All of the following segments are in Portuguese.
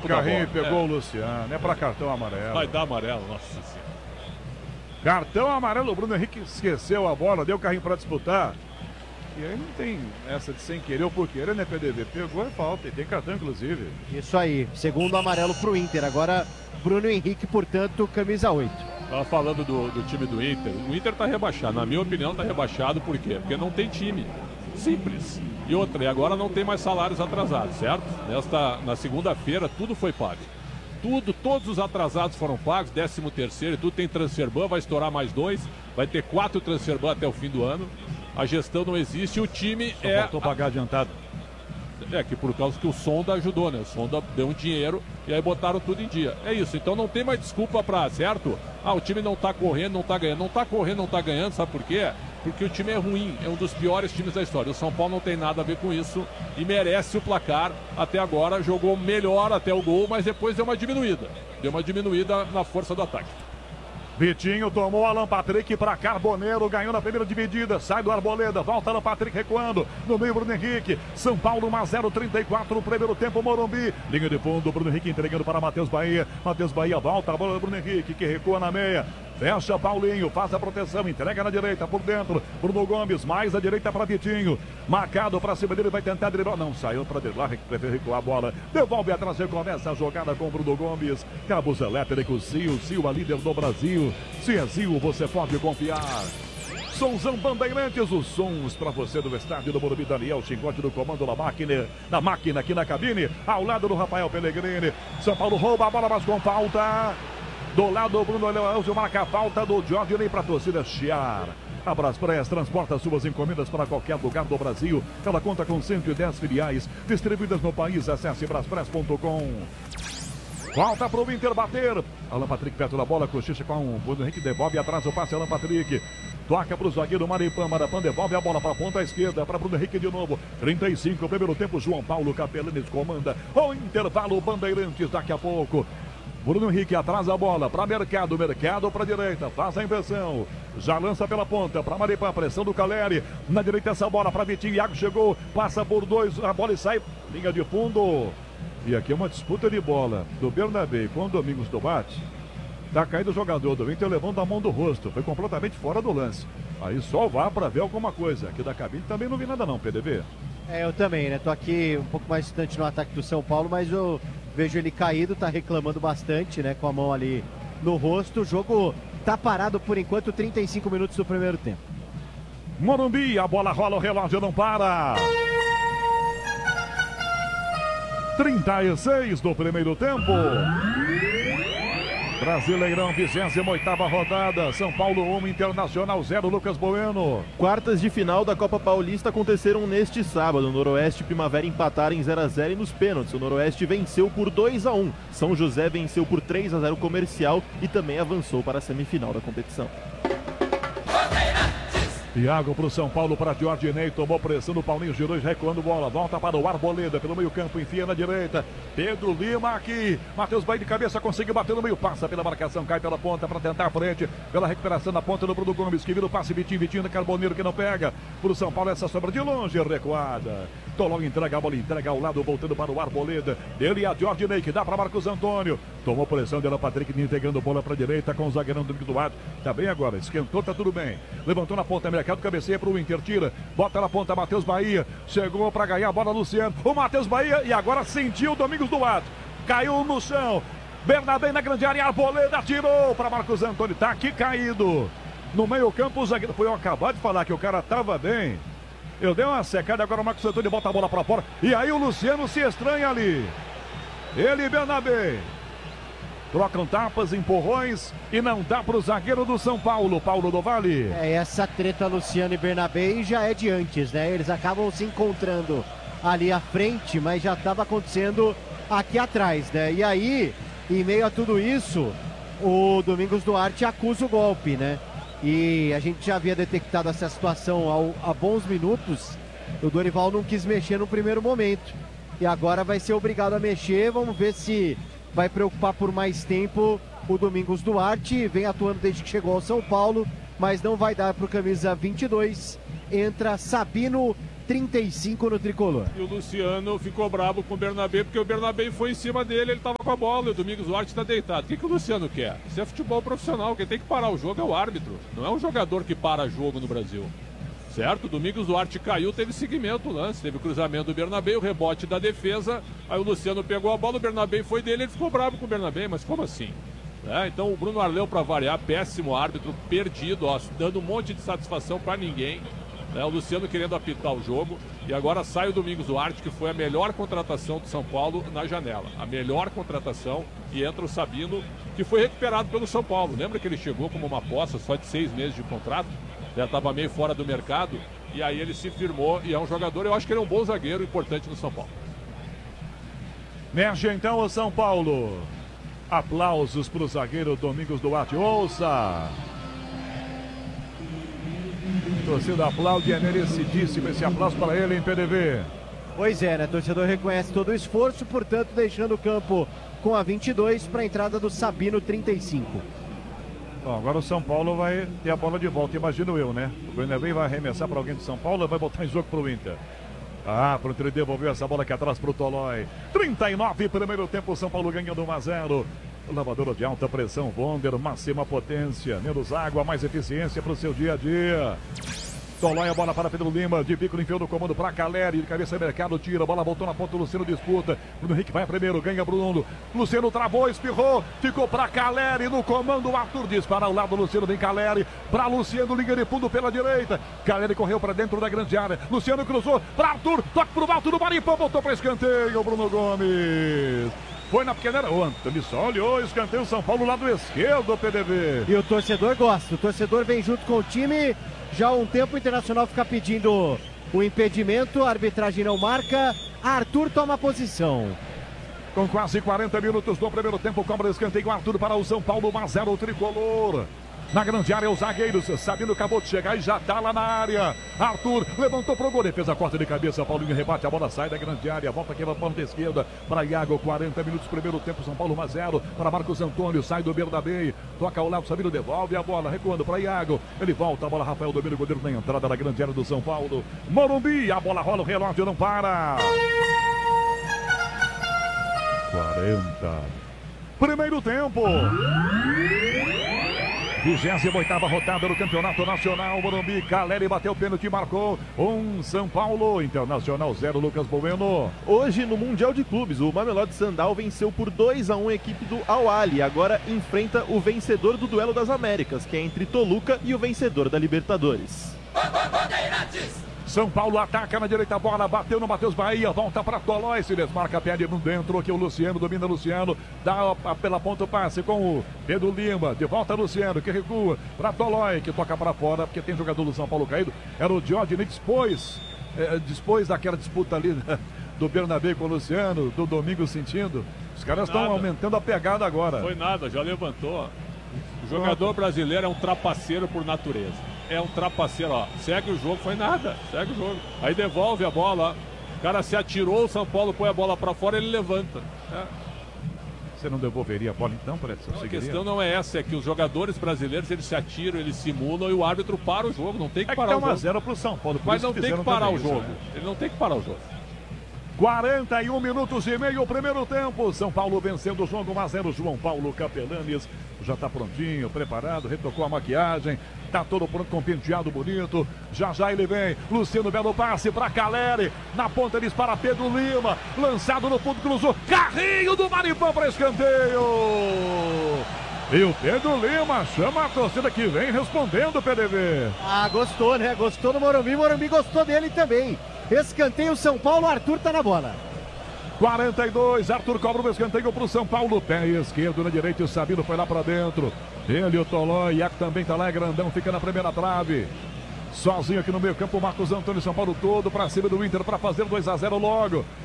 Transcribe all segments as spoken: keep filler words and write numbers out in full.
campo da bola. O carrinho pegou é. o Luciano, é pra cartão amarelo. Vai dar amarelo, nossa senhora. Cartão amarelo, o Bruno Henrique esqueceu a bola, deu o carrinho pra disputar. E aí não tem essa de sem querer ou por querer, né, P D V? Pegou é falta e tem cartão, inclusive. Isso aí, segundo amarelo pro Inter. Agora, Bruno Henrique, portanto, camisa oito. Tava falando do, do time do Inter. O Inter tá rebaixado. Na minha opinião, tá rebaixado por quê? Porque não tem time. Simples. E outra, e agora não tem mais salários atrasados, certo? Nesta, na segunda-feira, tudo foi pago. Tudo, todos os atrasados foram pagos, décimo terceiro e tudo. Tem transferban, vai estourar mais dois. Vai ter quatro transferban até o fim do ano. A gestão não existe, o time Só é... faltou pagar adiantado. É, que por causa que o Sonda ajudou, né? O Sonda deu um dinheiro e aí botaram tudo em dia. É isso, então não tem mais desculpa pra, certo? Ah, o time não tá correndo, não tá ganhando. Não tá correndo, não tá ganhando, sabe por quê? Porque o time é ruim, é um dos piores times da história. O São Paulo não tem nada a ver com isso e merece o placar. Até agora jogou melhor até o gol, mas depois deu uma diminuída. Deu uma diminuída na força do ataque. Vitinho tomou Alan Patrick para Carboneiro, ganhou na primeira dividida, sai do Arboleda, volta Alan Patrick recuando, no meio Bruno Henrique, São Paulo um a zero, trinta e quatro no primeiro tempo, Morumbi, linha de fundo, Bruno Henrique entregando para Matheus Bahia, Matheus Bahia volta, a bola do Bruno Henrique, que recua na meia, fecha Paulinho, faz a proteção, entrega na direita, por dentro, Bruno Gomes, mais a direita para Vitinho, marcado para cima dele, vai tentar driblar, não, saiu para driblar, prefere recuar a bola, devolve atrás, recomeça a jogada com o Bruno Gomes, cabos elétricos, Sil, Sil, a líder do Brasil, se é Sil, você pode confiar. Somzão Bandeirantes, os sons para você do estádio do Morumbi. Daniel Chingote do comando da máquina, da máquina aqui na cabine, ao lado do Rafael Pellegrini. São Paulo rouba a bola, mas com falta. Do lado do Bruno Leão, marca a falta do Jorge Ney para a torcida chiar. A Braspress transporta suas encomendas para qualquer lugar do Brasil. Ela conta com cento e dez filiais distribuídas no país. Acesse braspress ponto com. Volta para o Inter bater. Alan Patrick perto da bola, cochicha com o Bruno Henrique, devolve atrás o passe, Alan Patrick. Toca para o zagueiro Maripã, Marapã devolve a bola para a ponta esquerda, para Bruno Henrique de novo. trinta e cinco, primeiro tempo, João Paulo Capelanes comanda. O intervalo, Bandeirantes daqui a pouco. Bruno Henrique atrás a bola para Mercado, Mercado para a direita, faz a inversão. Já lança pela ponta para Maripã, pressão do Caleri. Na direita essa bola para Vitinho, Iago chegou, passa por dois, a bola e sai, linha de fundo. E aqui é uma disputa de bola do Bernabé com o Domingos Duarte. Tá caído o jogador do Inter levando a mão do rosto. Foi completamente fora do lance. Aí só vá para ver alguma coisa. Aqui da cabine também não vi nada não, P D V. É, eu também, né? Tô aqui um pouco mais distante no ataque do São Paulo, mas eu vejo ele caído, tá reclamando bastante, né? Com a mão ali no rosto. O jogo tá parado por enquanto, trinta e cinco minutos do primeiro tempo. Morumbi, a bola rola, o relógio não para. trinta e seis do primeiro tempo. Brasileirão, vigésima oitava rodada. São Paulo um, Internacional zero, Lucas Bueno. Quartas de final da Copa Paulista aconteceram neste sábado. Noroeste e Primavera empataram em zero a zero e nos pênaltis. O Noroeste venceu por dois a um. São José venceu por três a zero o Comercial e também avançou para a semifinal da competição. Thiago para o São Paulo, para Jorge Ney, tomou pressão do Paulinho, girou e recuando bola, volta para o Arboleda, pelo meio campo, enfia na direita, Pedro Lima aqui, Matheus Bahia de cabeça, conseguiu bater no meio, passa pela marcação, cai pela ponta para tentar a frente, pela recuperação na ponta do Bruno Gomes, que vira o passe, Vitinho, Vitinho da Carboneiro, que não pega, para o São Paulo, essa sobra de longe, recuada, Tolong entrega a bola, entrega ao lado, voltando para o Arboleda, dele a Jorge Ney, que dá para Marcos Antônio, tomou pressão dela, Patrick, integrando bola para a direita, com o zagueirão do Duarte, tá bem agora, esquentou, tá tudo bem, levantou na ponta, mercado, cabeceia para o Inter, tira, bota na ponta, Matheus Bahia, chegou para ganhar a bola, Luciano, o Matheus Bahia, e agora sentiu o Domingos Duarte, caiu no chão, Bernabé na grande área, Arboleda tirou para Marcos Antônio, tá aqui caído, no meio campo, o zagueiro, foi eu acabar de falar que o cara tava bem, eu dei uma secada, agora o Marcos Antônio bota a bola para fora, e aí o Luciano se estranha ali, ele e Bernabé, trocam tapas, empurrões e não dá para o zagueiro do São Paulo, Paulo do Vale. É, essa treta Luciano e Bernabé já é de antes, né? Eles acabam se encontrando ali à frente, mas já estava acontecendo aqui atrás, né? E aí, em meio a tudo isso, o Domingos Duarte acusa o golpe, né? E a gente já havia detectado essa situação ao, há bons minutos. O Dorival não quis mexer no primeiro momento. E agora vai ser obrigado a mexer, vamos ver se vai preocupar por mais tempo o Domingos Duarte, vem atuando desde que chegou ao São Paulo, mas não vai dar para o camisa vinte e dois. Entra Sabino trinta e cinco no tricolor. E o Luciano ficou bravo com o Bernabé, porque o Bernabé foi em cima dele, ele tava com a bola, e o Domingos Duarte tá deitado. O que, que o Luciano quer? Isso é futebol profissional, quem tem que parar o jogo é o árbitro, não é um jogador que para jogo no Brasil. Certo? O Domingos Duarte caiu, teve seguimento o lance, teve o cruzamento do Bernabé, o rebote da defesa, aí o Luciano pegou a bola, o Bernabé foi dele, ele ficou bravo com o Bernabé, mas como assim? É, então o Bruno Arleu, para variar, péssimo árbitro, perdido, ó, dando um monte de satisfação para ninguém. Né? O Luciano querendo apitar o jogo, e agora sai o Domingos Duarte, que foi a melhor contratação do São Paulo na janela. A melhor contratação, e entra o Sabino, que foi recuperado pelo São Paulo. Lembra que ele chegou como uma aposta, só de seis meses de contrato? Já estava meio fora do mercado, e aí ele se firmou e é um jogador, eu acho que ele é um bom zagueiro importante no São Paulo. Mexe então o São Paulo. Aplausos para o zagueiro Domingos Duarte. Ouça! A torcida aplaude, é merecidíssimo esse aplauso para ele em P D V. Pois é, né? O torcedor reconhece todo o esforço, portanto, deixando o campo com a vinte e dois para a entrada do Sabino, trinta e cinco. Bom, agora o São Paulo vai ter a bola de volta, imagino eu, né? O Bernabé vai arremessar para alguém de São Paulo e vai botar em jogo para o Inter. Ah, pro Inter devolveu essa bola aqui atrás pro Tolói. trinta e nove, primeiro tempo, São Paulo ganhando um a zero. Lavadora de alta pressão, Wonder, máxima potência, menos água, mais eficiência pro seu dia a dia. Tolói, a bola para Pedro Lima, de bico no enfiou do comando para Caleri, de cabeça mercado, tira, a bola voltou na ponta, o Luciano disputa, Bruno Henrique vai primeiro, ganha Bruno, Luciano travou, espirrou, ficou para Caleri no comando, o Arthur dispara ao lado, Luciano vem Caleri, para Luciano, linha de fundo pela direita, Caleri correu para dentro da grande área, Luciano cruzou para Arthur, toque pro alto do Maripão, voltou para escanteio, Bruno Gomes. Foi na pequena, o Antônio só olhou, escanteio São Paulo, lado esquerdo, P D V. E o torcedor gosta, o torcedor vem junto com o time. Já há um tempo o Internacional fica pedindo o impedimento, a arbitragem não marca, Arthur toma posição. Com quase quarenta minutos do primeiro tempo, cobra escanteio, Arthur para o São Paulo, um a zero tricolor. Na grande área, os zagueiros, Sabino acabou de chegar e já tá lá na área. Arthur levantou pro gol, defesa corta de cabeça, Paulinho rebate, a bola sai da grande área, volta aqui na ponta esquerda para Iago, quarenta minutos, primeiro tempo, São Paulo um a zero, para Marcos Antônio, sai do Bernabé, toca ao lado, Sabino devolve a bola, recuando para Iago, ele volta, a bola, Rafael Domingos, goleiro na entrada da grande área do São Paulo. Morumbi, a bola rola, o relógio não para. quarenta. Primeiro tempo. vigésima oitava rodada do Campeonato Nacional. Morumbi, Caleri bateu o pênalti, marcou um São Paulo. Internacional zero, Lucas Bueno. Hoje no Mundial de Clubes, o Mamelodi Sandal venceu por dois a um a equipe do Al Ahly. Agora enfrenta o vencedor do Duelo das Américas, que é entre Toluca e o vencedor da Libertadores. São Paulo ataca na direita, a bola bateu no Matheus Bahia, volta para Tolói, se desmarca, pede no dentro, aqui o Luciano, domina o Luciano, dá a, a, pela ponta o passe com o Pedro Lima, de volta Luciano, que recua para Tolói, que toca para fora, porque tem jogador do São Paulo caído, era o Diógenes, depois, é, depois daquela disputa ali, né, do Bernabé com o Luciano, do Domingos sentindo, os caras estão aumentando a pegada agora. Foi nada, já levantou. O jogador brasileiro é um trapaceiro por natureza. É um trapaceiro, ó. Segue o jogo, foi nada. Segue o jogo. Aí devolve a bola. O cara se atirou, o São Paulo põe a bola pra fora, ele levanta. É. Você não devolveria a bola então, parece? Não, a questão não é essa, é que os jogadores brasileiros, eles se atiram, eles simulam e o árbitro para o jogo. Não tem que parar é que o jogo. um a zero pro São Paulo. Mas não tem que parar o isso, jogo. né? Ele não tem que parar o jogo. quarenta e um minutos e meio, primeiro tempo. São Paulo vencendo o jogo um a zero. João Paulo Capelanes já está prontinho, preparado, retocou a maquiagem, tá todo pronto com penteado bonito. Já já ele vem. Luciano, belo passe para Caleri. Na ponta eles para Pedro Lima. Lançado no fundo, cruzou. Carrinho do Maripão para escanteio. E o Pedro Lima chama a torcida que vem respondendo, P D V. Ah, gostou, né? Gostou do Morumbi. Morumbi gostou dele também. Escanteio São Paulo, Arthur tá na bola. quarenta e dois, Arthur cobra o escanteio pro São Paulo. Pé esquerdo na direita, o Sabino foi lá pra dentro. Ele, o Tolói, Iaco também tá lá, é grandão, fica na primeira trave. Sozinho aqui no meio campo, Marcos Antônio, São Paulo todo pra cima do Inter pra fazer dois a zero logo.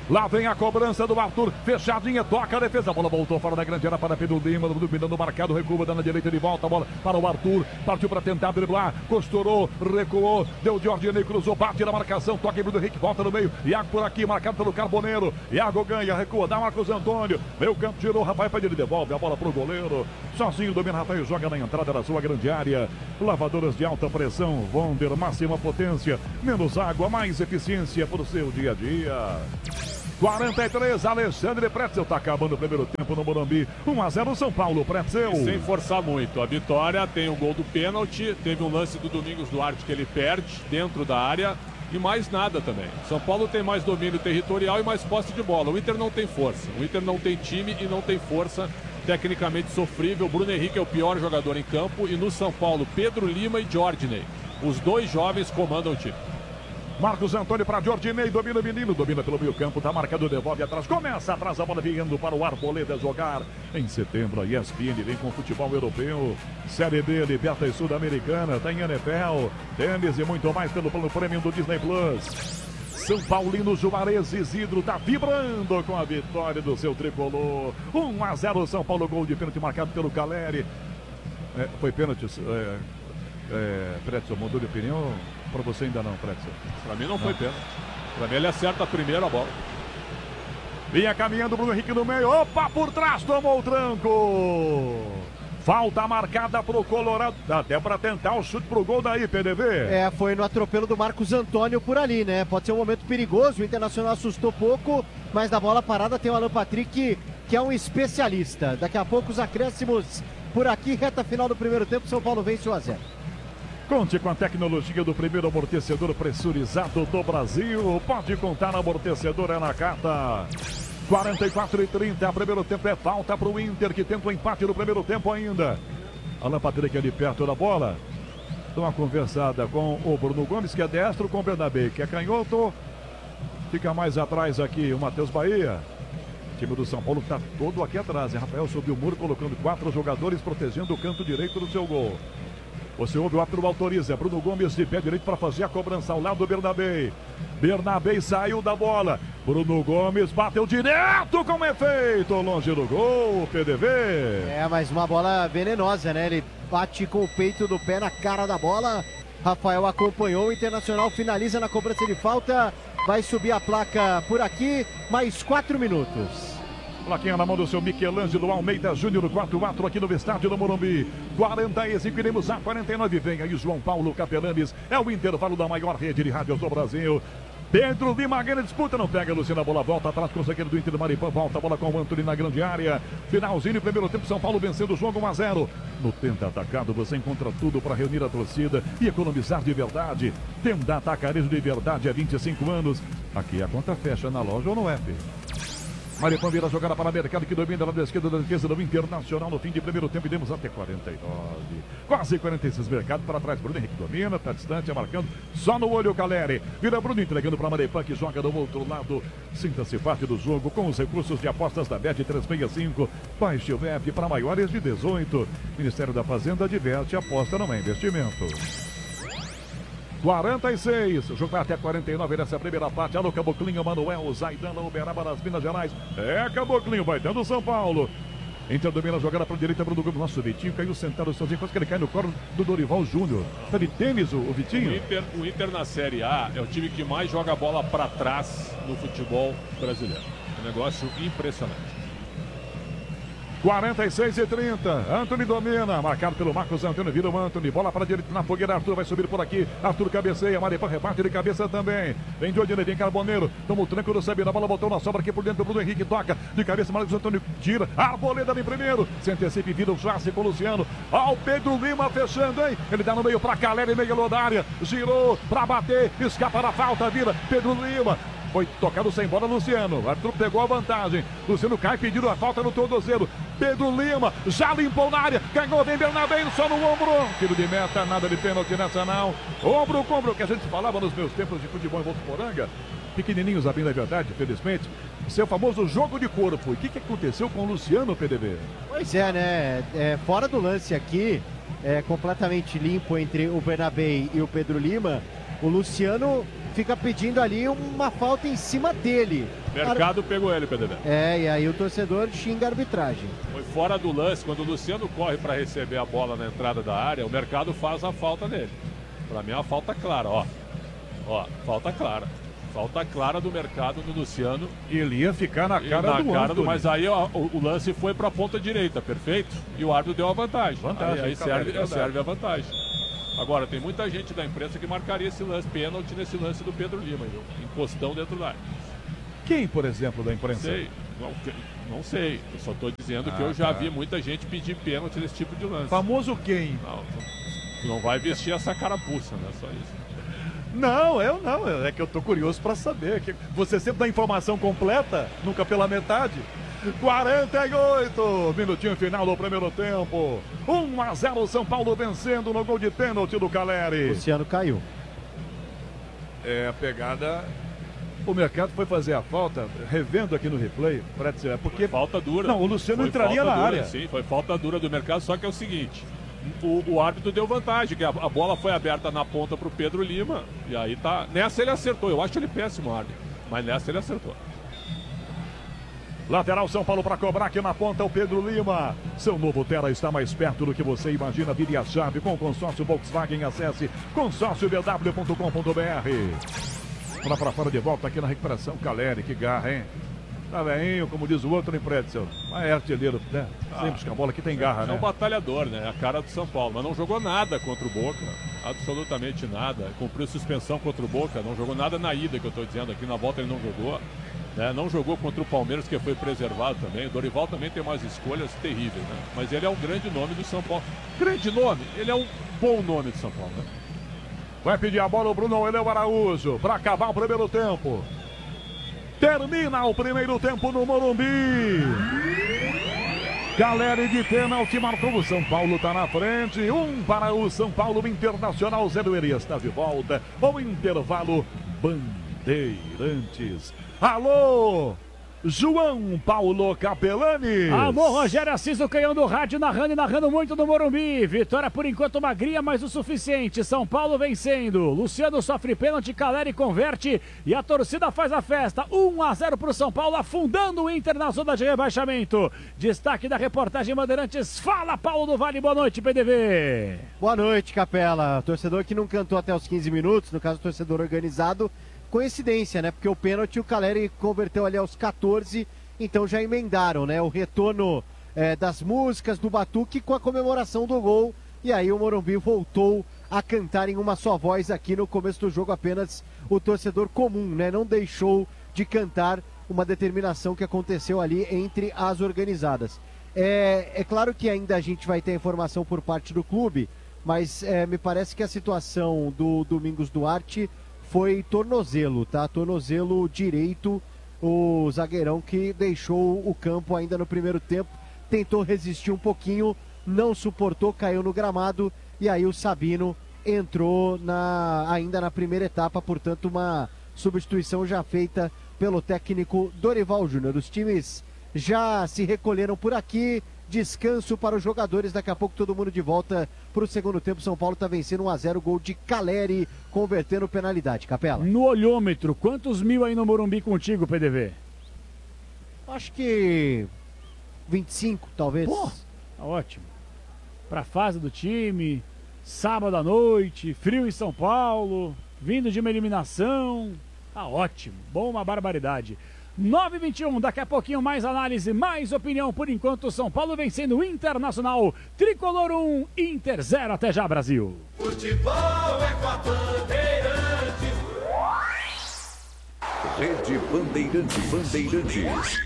Lá vem a cobrança do Arthur. Fechadinha, toca a defesa. A bola voltou fora da grande área para Pedro Lima. Dominando o marcado, recua, dando na direita de volta. A bola para o Arthur. Partiu para tentar driblar. Costurou, recuou. Deu de ordem, cruzou, bate na marcação. Toca em Bruno Henrique, volta no meio. Iago por aqui, marcado pelo Carboneiro. Iago ganha, recua, dá Marcos Antônio. Meio campo, tirou. Rafael Padilha devolve a bola para o goleiro. Sozinho domina Rafael, joga na entrada da sua grande área. Lavadoras de alta pressão. Wonder, máxima potência. Menos água, mais eficiência para o seu dia a dia. quarenta e três, Alexandre Pretzel está acabando o primeiro tempo no Morumbi. um a zero São Paulo, Pretzel. E sem forçar muito. A vitória tem o gol do pênalti, teve um lance do Domingos Duarte que ele perde dentro da área e mais nada também. São Paulo tem mais domínio territorial e mais posse de bola. O Inter não tem força. O Inter não tem time e não tem força. Tecnicamente sofrível. Bruno Henrique é o pior jogador em campo e no São Paulo, Pedro Lima e Jordinei. Os dois jovens comandam o time. Marcos Antônio para Jordinei, domina o menino, domina pelo meio campo, tá marcado, devolve atrás, começa atrás, a bola vindo para o Arboleda jogar. Em setembro, a E S P N vem com futebol europeu, Série B, Libertadores Sul-Americana, tem N F L, tênis e muito mais pelo plano prêmio do Disney Plus. São Paulino Juarez Isidro tá vibrando com a vitória do seu tricolor. um a zero São Paulo, gol de pênalti marcado pelo Caleri. É, foi pênalti, é, é, Pretzel, mudou de opinião? Para você ainda não, Pretzel. Para mim não foi pênalti. Para mim ele acerta a primeira bola. Vinha caminhando o Bruno Henrique no meio. Opa, por trás, tomou o tranco. Falta marcada pro Colorado. Dá até para tentar o chute pro gol daí, P D V. É, foi no atropelo do Marcos Antônio por ali, né? Pode ser um momento perigoso. O Internacional assustou pouco, mas na bola parada tem o Alan Patrick, que é um especialista. Daqui a pouco os acréscimos por aqui, reta final do primeiro tempo. São Paulo vence um a zero. Conte com a tecnologia do primeiro amortecedor pressurizado do Brasil. Pode contar na amortecedora na carta. quarenta e quatro e trinta, primeiro tempo é falta para o Inter, que tenta o um empate no primeiro tempo ainda. Alan Patrick ali perto da bola. Dá uma conversada com o Bruno Gomes, que é destro, com o Bernabé, que é canhoto. Fica mais atrás aqui o Matheus Bahia. O time do São Paulo está todo aqui atrás. Hein? Rafael subiu o muro, colocando quatro jogadores, protegendo o canto direito do seu gol. Você ouve o árbitro autoriza. Bruno Gomes de pé direito para fazer a cobrança ao lado do Bernabé. Bernabé saiu da bola. Bruno Gomes bateu direto com efeito. Longe do gol, P D V. É, mas uma bola venenosa, né? Ele bate com o peito do pé na cara da bola. Rafael acompanhou. O Internacional finaliza na cobrança de falta. Vai subir a placa por aqui. Mais quatro minutos. Plaquinha na mão do seu Michelangelo Almeida Júnior, quatro a quatro aqui no estádio do Morumbi. quarenta e cinco, iremos a quarenta e nove. Vem aí João Paulo Capelanes. É o intervalo da maior rede de rádios do Brasil. Pedro Lima ganha disputa, não pega, Luciano, a bola volta atrás com o zagueiro do Inter do Maripã, volta a bola com o Antônio na grande área. Finalzinho, primeiro tempo, São Paulo vencendo o jogo um a zero. No Tenda Atacado você encontra tudo para reunir a torcida e economizar de verdade. Tenda Atacarejo de verdade há vinte e cinco anos. Aqui a conta fecha na loja ou no app. Maripã vira a jogada para o mercado, que domina lá da esquerda da defesa do Internacional no fim de primeiro tempo. E demos até quarenta e nove, quase quarenta e seis. Mercado para trás. Bruno Henrique domina, está distante, é marcando. Só no olho o Caleri. Vira Bruno entregando para Maripã, que joga do outro lado. Sinta-se parte do jogo com os recursos de apostas da Bet trezentos e sessenta e cinco. Baixe o app para maiores de dezoito. Ministério da Fazenda diverte, aposta não é investimento. quarenta e seis, o jogo vai até quarenta e nove nessa primeira parte. Alô, Caboclinho, Manuel, Zaidana, Uberaba das Minas Gerais. É, Caboclinho, vai dando São Paulo. Inter domina a jogada para a direita, Bruno Gomes. Nossa, o Vitinho caiu sentado sozinho, quase que ele cai no colo do Dorival Júnior. Tá de tênis o, o Vitinho? O Inter, o Inter na Série A é o time que mais joga a bola para trás no futebol brasileiro. Um negócio impressionante. quarenta e seis e trinta, Antony domina, marcado pelo Marcos Antônio, vira o Antony, bola para a direita na fogueira, Arthur vai subir por aqui, Arthur cabeceia, Maripã reparte de cabeça também, vem de onde vem Carboneiro, toma o tranco do Sabino, a bola voltou na sobra aqui por dentro, Bruno Henrique toca, de cabeça, Marcos Antônio tira, Arboleda ali primeiro, se antecipa e vira o Jace com o Luciano, ó o Pedro Lima fechando, hein, ele dá no meio para Caleri, meio da área, girou para bater, escapa da falta, vira Pedro Lima. Foi tocado sem bola, Luciano. O árbitro pegou a vantagem. Luciano cai, pedindo a falta no tornozelo. Pedro Lima já limpou na área. Ganhou, vem Bernabé só no ombro. Tiro de meta, nada de pênalti nacional. Ombro com ombro, que a gente falava nos meus tempos de futebol em Votuporanga. Pequenininhos, a bem da verdade, felizmente. Seu famoso jogo de corpo. E o que, que aconteceu com o Luciano, P D V? Pois é, né? É, fora do lance aqui, é completamente limpo entre o Bernabé e o Pedro Lima. O Luciano fica pedindo ali uma falta em cima dele. Mercado pegou ele, P D V. É, e aí o torcedor xinga a arbitragem. Foi fora do lance, quando o Luciano corre para receber a bola na entrada da área, o Mercado faz a falta nele. Para mim é uma falta clara, ó. Ó, falta clara. Falta clara do Mercado no Luciano. Ele ia ficar na cara na do cara do, Antony. Mas aí ó, o, o lance foi para a ponta direita, perfeito? E o árbitro deu a vantagem. Vantagem, Aí, aí serve, verdade. serve a vantagem. Agora, tem muita gente da imprensa que marcaria esse lance, pênalti nesse lance do Pedro Lima, viu? Encostão dentro da área. Quem, por exemplo, da imprensa? Sei, não, não sei. Eu só estou dizendo Ah, que eu já tá. vi muita gente pedir pênalti nesse tipo de lance. Famoso quem? Não, tu não vai vestir essa carapuça, né? Só isso. Não, eu não. É que eu tô curioso pra saber. Que você sempre dá informação completa, nunca pela metade. quarenta e oito, minutinho final do primeiro tempo. um a zero São Paulo vencendo no gol de pênalti do Caleri. Luciano caiu. É, a pegada. O Mercado foi fazer a falta, revendo aqui no replay, Fred, é porque. Foi falta dura. Não, o Luciano Foi entraria falta na dura, área. Sim, foi falta dura do Mercado, só que é o seguinte. O, o árbitro deu vantagem, que a, a bola foi aberta na ponta pro Pedro Lima. E aí tá. Nessa ele acertou. Eu acho ele péssimo, árbitro. Mas nessa ele acertou. Lateral São Paulo para cobrar aqui na ponta o Pedro Lima. Seu novo Terra está mais perto do que você imagina. Vire a chave com o consórcio Volkswagen. Acesse consórcio b w ponto com ponto b r. Bola para fora de volta aqui na recuperação. Caleri, que garra, hein? Tá veinho, como diz o outro, hein, Pretzel? Mas é artilheiro, né? Sempre busca a bola que tem garra, É né? um batalhador, né? A cara do São Paulo. Mas não jogou nada contra o Boca. Absolutamente nada. Cumpriu suspensão contra o Boca. Não jogou nada na ida, que eu tô dizendo aqui. Na volta ele não jogou. Né? Não jogou contra o Palmeiras, que foi preservado também. O Dorival também tem umas escolhas terríveis, né? Mas ele é um grande nome do São Paulo. Grande nome? Ele é um bom nome do São Paulo, né? Vai pedir a bola o Bruno Eleu Araújo para acabar o primeiro tempo. Termina o primeiro tempo no Morumbi. Caleri de pênalti marcou. O São Paulo está na frente. Um para o São Paulo Internacional. Zé Lueria está de volta. O intervalo Bandeirantes. Alô, João Paulo Capelani. Alô, Rogério Assis, o canhão do rádio, narrando e narrando muito no Morumbi. Vitória por enquanto magrinha, mas o suficiente. São Paulo vencendo. Luciano sofre pênalti, Caleri converte e a torcida faz a festa. um a zero para o São Paulo, afundando o Inter na zona de rebaixamento. Destaque da reportagem Bandeirantes. Fala, Paulo do Vale. Boa noite, P D V. Boa noite, Capela. Torcedor que não cantou até os quinze minutos, no caso, torcedor organizado. Coincidência, né? Porque o pênalti o Caleri converteu ali aos quatorze, então já emendaram, né? O retorno é, das músicas, do batuque com a comemoração do gol. E aí o Morumbi voltou a cantar em uma só voz aqui no começo do jogo. Apenas o torcedor comum, né? Não deixou de cantar, uma determinação que aconteceu ali entre as organizadas. É, é claro que ainda a gente vai ter informação por parte do clube, mas é, me parece que a situação do Domingos Duarte foi tornozelo, tá? Tornozelo direito, o zagueirão que deixou o campo ainda no primeiro tempo, tentou resistir um pouquinho, não suportou, caiu no gramado e aí o Sabino entrou na, ainda na primeira etapa, portanto uma substituição já feita pelo técnico Dorival Júnior. Os times já se recolheram por aqui, descanso para os jogadores, daqui a pouco todo mundo de volta para o segundo tempo. São Paulo está vencendo um a zero, gol de Caleri, convertendo penalidade. Capela. No olhômetro, quantos mil aí no Morumbi contigo, P D V? Acho que vinte e cinco, talvez. Pô, tá ótimo. Pra fase do time, sábado à noite, frio em São Paulo, vindo de uma eliminação, tá ótimo, bom, uma barbaridade. nove e vinte e um, daqui a pouquinho mais análise, mais opinião. Por enquanto, São Paulo vencendo o Internacional. Tricolor um, Inter zero. Até já, Brasil. Futebol é com a Bandeirantes. Rede Bandeirantes. Bandeirantes.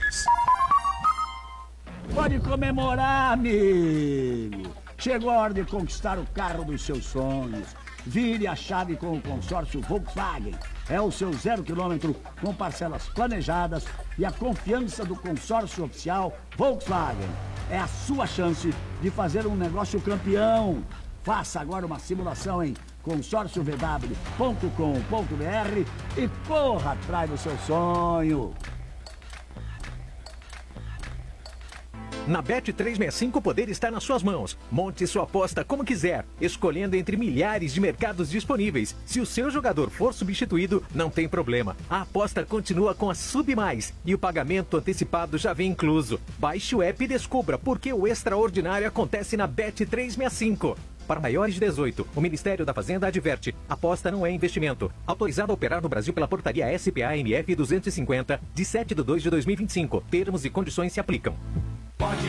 Pode comemorar, amigo. Chegou a hora de conquistar o carro dos seus sonhos. Vire a chave com o consórcio Volkswagen. É o seu zero quilômetro com parcelas planejadas e a confiança do consórcio oficial Volkswagen. É a sua chance de fazer um negócio campeão. Faça agora uma simulação em consórcio v w ponto com ponto b r e corra atrás do seu sonho. Na Bet trezentos e sessenta e cinco o poder está nas suas mãos. Monte sua aposta como quiser, escolhendo entre milhares de mercados disponíveis. Se o seu jogador for substituído, não tem problema. A aposta continua com a Sub Mais e o pagamento antecipado já vem incluso. Baixe o app e descubra por que o extraordinário acontece na Bet trezentos e sessenta e cinco. Para maiores de dezoito, o Ministério da Fazenda adverte: aposta não é investimento. Autorizado a operar no Brasil pela portaria S P A M F duzentos e cinquenta, de sete de dois de dois mil e vinte e cinco. Termos e condições se aplicam. Pode